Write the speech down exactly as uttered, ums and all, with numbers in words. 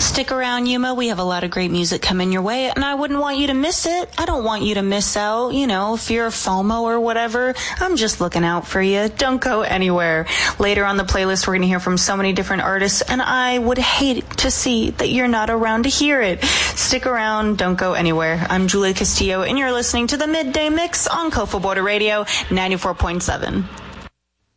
Stick around, Yuma. We have a lot of great music coming your way, and I wouldn't want you to miss it. I don't want you to miss out. You know, if you're a FOMO or whatever, I'm just looking out for you. Don't go anywhere. Later on the playlist, we're going to hear from so many different artists, and I would hate to see that you're not around to hear it. Stick around. Don't go anywhere. I'm Julia Castillo, and you're listening to the Midday Mix on Kofa Border Radio ninety-four point seven.